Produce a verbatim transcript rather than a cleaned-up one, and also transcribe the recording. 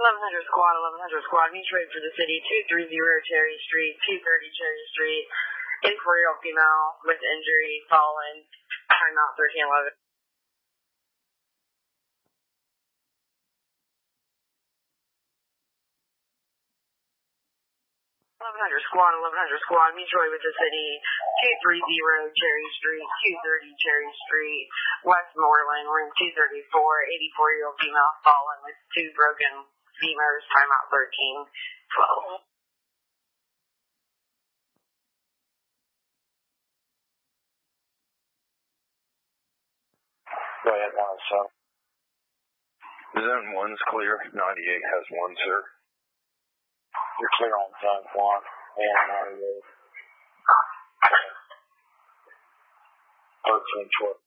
eleven hundred squad, eleven hundred squad, mutual aid for the city, two thirty Cherry Street, two thirty Cherry Street, inquiry female with injury, fallen, time out thirteen eleven. eleven hundred squad, eleven hundred squad, mutual aid with the city, two thirty Cherry Street, two thirty Cherry Street, Westmoreland, room two thirty-four, eighty-four-year-old female fallen with two broken femurs, time out thirteen twelve. Go ahead, one seven. Zone one's clear. ninety-eight has one, sir. You're clear on zone one and ninety-eight. thirteen twelve.